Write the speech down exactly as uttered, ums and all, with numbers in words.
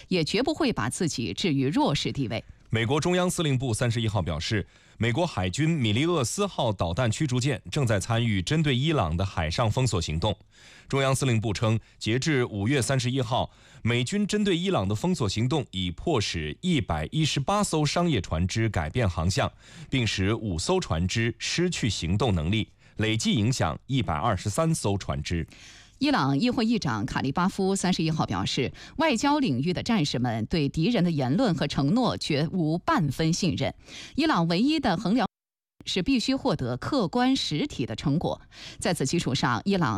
也绝不会把自己置于弱势地位。 美国中央司令部三十一号表示，美国海军米利厄斯号导弹驱逐舰正在参与针对伊朗的海上封锁行动。中央司令部称，截至五月三十一号，美军针对伊朗的封锁行动已迫使一百一十八艘商业船只改变航向，并使五艘船只失去行动能力，累计影响一百二十三艘船只。 伊朗议会议长卡利巴夫三十一号表示，外交领域的战士们对敌人的言论和承诺绝无半分信任。伊朗唯一的衡量是必须获得客观实体的成果，在此基础上，伊朗